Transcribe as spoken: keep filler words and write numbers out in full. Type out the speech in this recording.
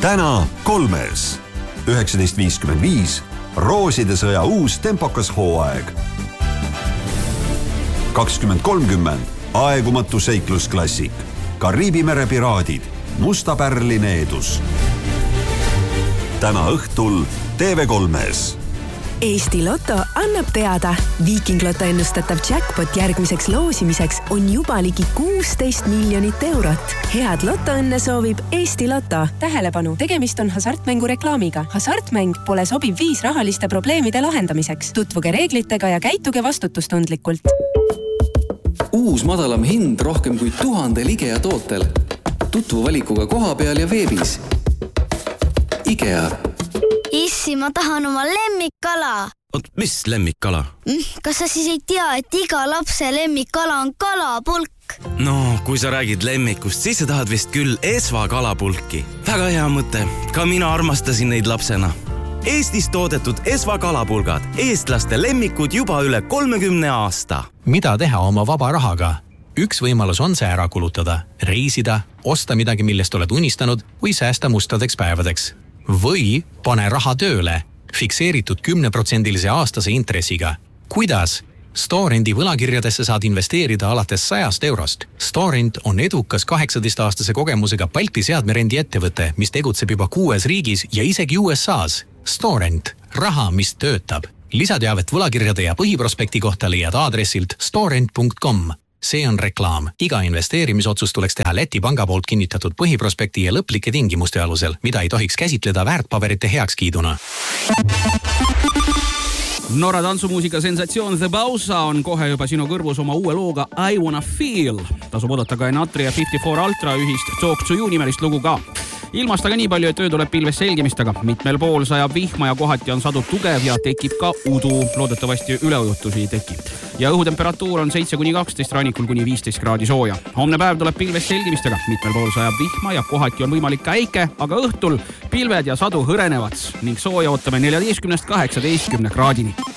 Täna kolmes. üheksateist viiskümmend viis. Rooside sõja uus tempokas hooaeg. kakskümmend kolmkümmend. Aegumatu seiklusklassik. Kariibi mere piraadid. Musta pärli needus. Täna õhtul T V kolmes. Eesti Lotto annab teada. Viiking Lotto ennustatav jackpot järgmiseks loosimiseks on juba ligi kuusteist miljonit eurot. Head Lottoõnne soovib Eesti Lotto. Tähelepanu, tegemist on hasartmängu reklaamiga. Hasartmäng pole sobiv viis rahaliste probleemide lahendamiseks. Tutvuge reeglitega ja käituge vastutustundlikult. Uus madalam hind rohkem kui tuhandel IKEA tootel. Tutvu valikuga koha peal ja veebis. IKEA. Issi, ma tahan oma lemmikkala. Oot, mis lemmikkala? Kas sa siis ei tea, et iga lapse lemmikkala on kalapulk? No, kui sa räägid lemmikust, siis sa tahad vist küll Esva kalapulki. Väga hea mõte. Ka mina armastasin neid lapsena. Eestis toodetud Esva kalapulgad. Eestlaste lemmikud juba üle kolmekümne aasta. Mida teha oma vaba rahaga? Üks võimalus on see ära kulutada, reisida, osta midagi, millest oled unistanud või säästa mustadeks päevadeks. Või pane raha tööle, fikseeritud kümneprotsendilise aastase intressiga. Kuidas? Storendi võlakirjadesse saad investeerida alates sajast eurost. Storend on edukas kaheksateist-aastase kogemusega Balti seadmerendi ettevõte, mis tegutseb juba kuues riigis ja isegi U S A's. Storend. Raha, mis töötab. Lisateavet võlakirjade ja põhiprospekti kohta leiad aadressilt storend punkt com. See on reklaam. Iga investeerimisotsus tuleks teha Läti panga poolt kinnitatud põhiprospekti ja lõplike tingimuste alusel, mida ei tohiks käsitleda väärtpaberite heakskiiduna. Norra tantsumuusika sensatsioon The Bausa on kohe juba sinu kõrvus oma uue looga I Wanna Feel. Tasub oodata ka Enatri ja viiskümmend neli Ultra ühist Talk to You nimelist lugu ka. Ilmast aga nii palju, et öö tuleb pilves selgimistega. Mitmel pool sajab vihma ja kohati on sadu tugev ja tekib ka udu. Loodetavasti üleujutusi ei teki. Ja õhutemperatuur on seitse kuni kaksteist, rannikul kuni viisteist kraadi sooja. Homne päev tuleb pilves selgimistega. Mitmel pool sajab vihma ja kohati on võimalik ka äike, aga õhtul pilved ja sadu hõrenevad ning sooja ootame neljateistkümnest kaheksateistkümne kraadini.